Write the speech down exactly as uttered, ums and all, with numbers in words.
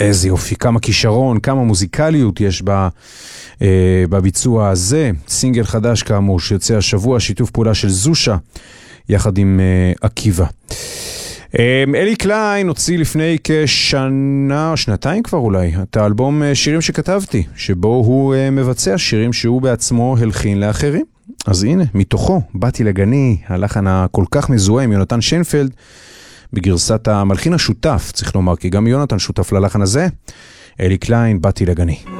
איזה יופי, כמה כישרון, כמה מוזיקליות יש בה, אה, בביצוע הזה. סינגל חדש כאמור שיוצא השבוע, שיתוף פעולה של זושה יחד עם אה, עקיבא. אה, אלי קליין הוציא לפני כשנה או שנתיים כבר אולי את האלבום אה, שירים שכתבתי, שבו הוא אה, מבצע שירים שהוא בעצמו הלחין לאחרים. אז הנה, מתוכו באתי לגני, הלחן הכל כך מזוהה עם יונתן שיינפלד, בגרסת המלחין השותף, צריך לומר, כי גם יונתן שותף ללחן הזה. אלי קליין, באתי לגני.